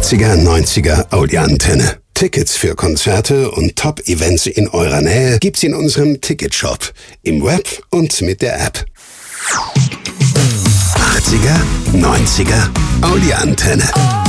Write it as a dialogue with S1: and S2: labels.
S1: 80er, 90er Audioantenne. Tickets für Konzerte und Top-Events in eurer Nähe gibt's in unserem Ticketshop, im Web und mit der App. 80er, 90er Audioantenne.